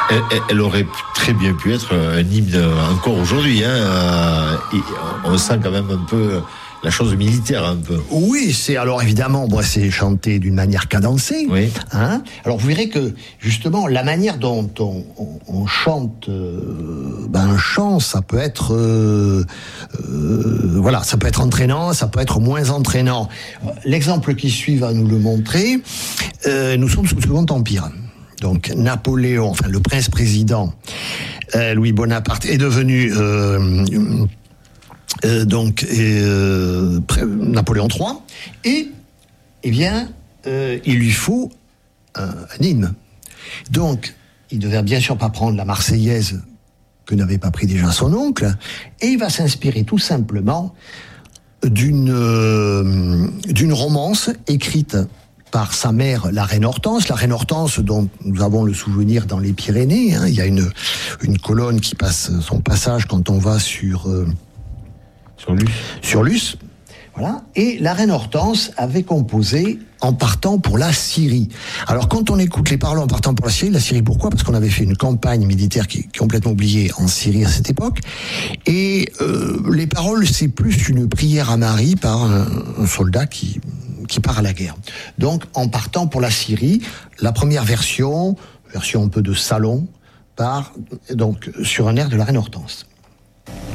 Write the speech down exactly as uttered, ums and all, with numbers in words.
Elle, elle aurait très bien pu être un hymne encore aujourd'hui. Hein. Et on sent quand même un peu la chose militaire, un peu. Oui, c'est alors évidemment, moi, c'est chanté d'une manière cadencée. Oui. Hein. Alors vous verrez que justement, la manière dont on, on, on chante euh, ben, un chant, ça peut être, euh, euh, voilà, ça peut être entraînant, ça peut être moins entraînant. L'exemple qui suit va nous le montrer. Euh, nous sommes sous le Second Empire. Donc Napoléon, enfin le prince-président euh, Louis Bonaparte est devenu euh, euh, donc euh, Napoléon trois et eh bien euh, il lui faut un, un hymne. Donc il devait bien sûr pas prendre la Marseillaise que n'avait pas pris déjà son oncle et il va s'inspirer tout simplement d'une euh, d'une romance écrite par sa mère, la reine Hortense. La reine Hortense, dont nous avons le souvenir dans les Pyrénées. Hein. Il y a une, une colonne qui passe son passage quand on va sur... Euh, sur Luce. Sur Luce. Voilà. Et la reine Hortense avait composé en partant pour la Syrie. Alors quand on écoute les paroles en partant pour la Syrie, la Syrie pourquoi ? Parce qu'on avait fait une campagne militaire qui est complètement oubliée en Syrie à cette époque. Et euh, les paroles, c'est plus une prière à Marie par un, un soldat qui... qui part à la guerre. Donc, en partant pour la Syrie, la première version, version un peu de salon, part donc sur un air de la reine Hortense.